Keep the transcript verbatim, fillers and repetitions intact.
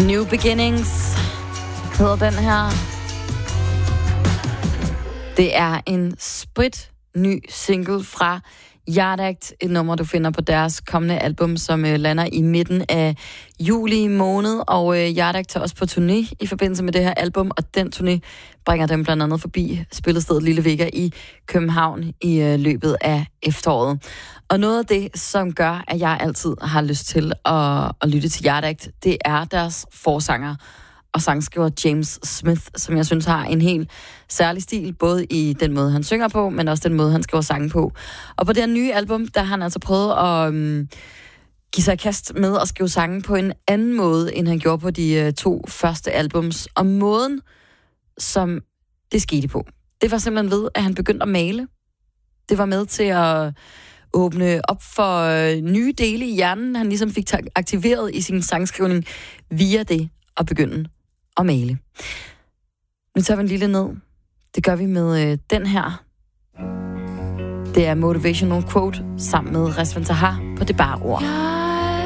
New Beginnings hedder den her. Det er en sprit ny single fra Yardakt, et nummer, du finder på deres kommende album, som øh, lander i midten af juli måned, og øh, Yardakt tager også på turné i forbindelse med det her album, og den turné bringer dem blandt andet forbi spillestedet Lille Vega i København i øh, løbet af efteråret. Og noget af det, som gør, at jeg altid har lyst til at, at lytte til Yardakt, det er deres forsanger og sangskriver James Smith, som jeg synes har en helt særlig stil, både i den måde, han synger på, men også den måde, han skriver sange på. Og på det her nye album, der har han altså prøvet at um, give sig i kast med at skrive sange på en anden måde, end han gjorde på de uh, to første albums. Og måden, som det skete på, det var simpelthen ved, at han begyndte at male. Det var med til at åbne op for uh, nye dele i hjernen, han ligesom fik aktiveret i sin sangskrivning via det at begynde at male. Nu tager vi en lille ned. Det gør vi med øh, den her. Det er Motivational Quote sammen med Resvan Tahar på Det Bare Ord.